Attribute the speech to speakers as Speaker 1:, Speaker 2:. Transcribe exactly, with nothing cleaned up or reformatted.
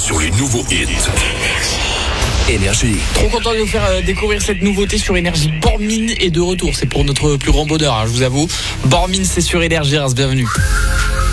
Speaker 1: sur les nouveaux hits. Énergie.
Speaker 2: Trop content de vous faire euh, découvrir cette nouveauté sur Énergie. Bormin est de retour, c'est pour notre plus grand bonheur, hein, je vous avoue. Bormin, c'est sur Énergie, bienvenue.